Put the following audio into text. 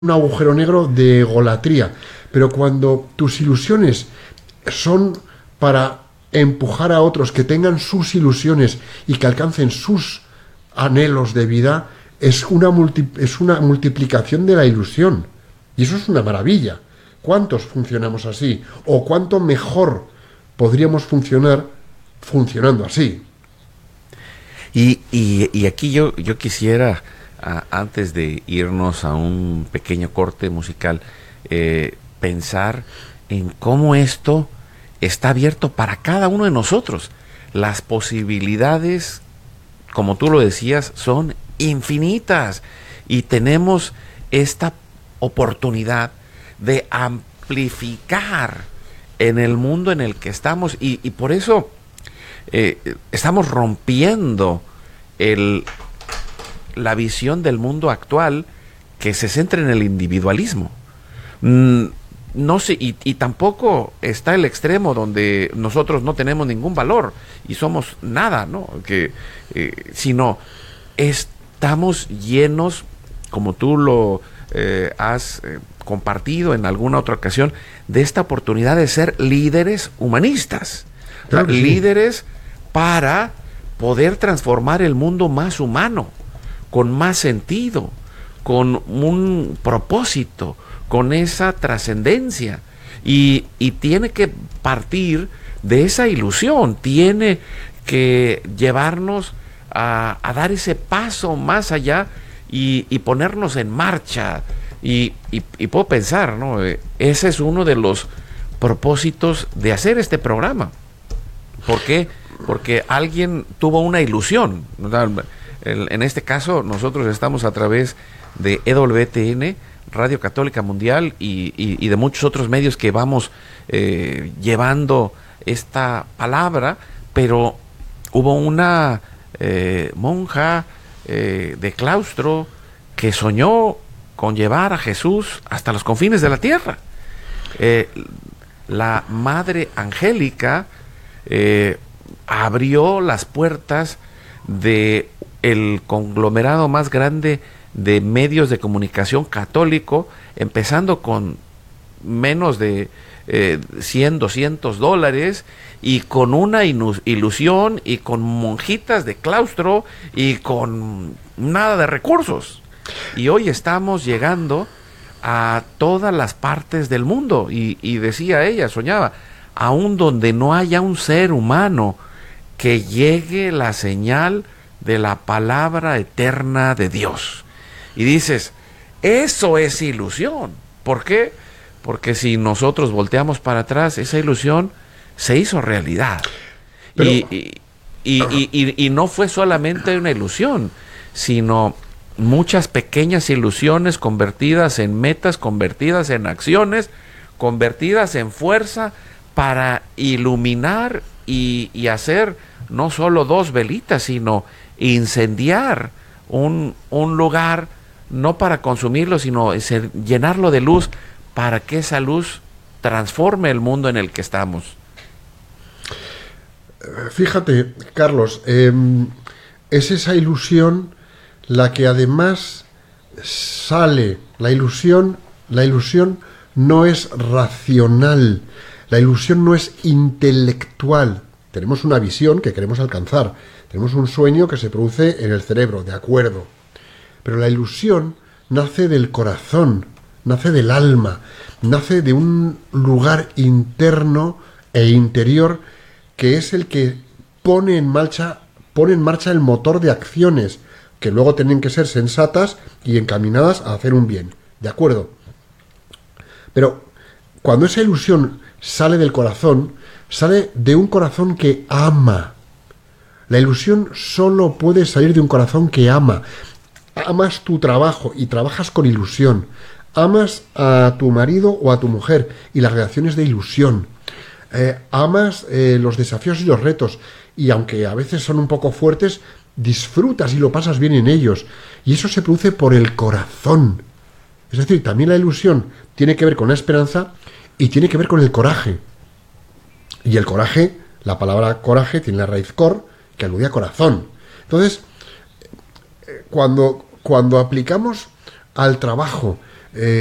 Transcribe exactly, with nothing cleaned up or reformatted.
un agujero negro de egolatría. Pero cuando tus ilusiones son para empujar a otros que tengan sus ilusiones y que alcancen sus anhelos de vida, es una, multi, es una multiplicación de la ilusión. Y eso es una maravilla. ¿Cuántos funcionamos así? ¿O cuánto mejor podríamos funcionar funcionando así? Y, y, y aquí yo, yo quisiera, a, antes de irnos a un pequeño corte musical, eh, pensar en cómo esto está abierto para cada uno de nosotros. Las posibilidades, como tú lo decías, son infinitas y tenemos esta oportunidad de amplificar en el mundo en el que estamos y, y por eso eh, estamos rompiendo el, la visión del mundo actual que se centra en el individualismo. Mm, no sé, y, y tampoco está el extremo donde nosotros no tenemos ningún valor y somos nada, ¿no? Que, eh, sino estamos llenos, como tú lo eh, has eh, compartido en alguna otra ocasión, de esta oportunidad de ser líderes humanistas, Claro que sí. líderes para poder transformar el mundo más humano, con más sentido, con un propósito, con esa trascendencia, y, y tiene que partir de esa ilusión, tiene que llevarnos a, a dar ese paso más allá y, y ponernos en marcha. Y, y, y puedo pensar, ¿no? Ese es uno de los propósitos de hacer este programa. ¿Por qué? Porque alguien tuvo una ilusión. En este caso, nosotros estamos a través de E W T N, Radio Católica Mundial, y, y, y de muchos otros medios que vamos eh, llevando esta palabra, pero hubo una eh, monja eh, de claustro que soñó con llevar a Jesús hasta los confines de la tierra. Eh, la Madre Angélica eh, abrió las puertas de el conglomerado más grande de medios de comunicación católico, empezando con menos de eh, cien, doscientos dólares, y con una ilusión, y con monjitas de claustro, y con nada de recursos. Y hoy estamos llegando a todas las partes del mundo, y, y decía ella, soñaba, aún donde no haya un ser humano, que llegue la señal de la palabra eterna de Dios. Y dices, eso es ilusión. ¿Por qué? Porque si nosotros volteamos para atrás, esa ilusión se hizo realidad. Pero, y, y, y, y, y, y no fue solamente una ilusión, sino muchas pequeñas ilusiones convertidas en metas, convertidas en acciones, convertidas en fuerza para iluminar y, y hacer no solo dos velitas, sino incendiar un, un lugar, no para consumirlo, sino llenarlo de luz, para que esa luz transforme el mundo en el que estamos. Fíjate, Carlos, eh, es esa ilusión la que además sale, la ilusión, la ilusión no es racional, la ilusión no es intelectual. Tenemos una visión que queremos alcanzar, tenemos un sueño que se produce en el cerebro, de acuerdo. Pero la ilusión nace del corazón, nace del alma, nace de un lugar interno e interior que es el que pone en marcha, pone en marcha el motor de acciones que luego tienen que ser sensatas y encaminadas a hacer un bien, ¿de acuerdo? Pero cuando esa ilusión sale del corazón, sale de un corazón que ama. La ilusión solo puede salir de un corazón que ama. Amas tu trabajo y trabajas con ilusión. Amas a tu marido o a tu mujer y las relaciones de ilusión. Eh, amas eh, los desafíos y los retos, y aunque a veces son un poco fuertes, disfrutas y lo pasas bien en ellos. Y eso se produce por el corazón. Es decir, también la ilusión tiene que ver con la esperanza y tiene que ver con el coraje. Y el coraje, la palabra coraje tiene la raíz cor, que alude a corazón. Entonces, cuando, cuando aplicamos al trabajo eh,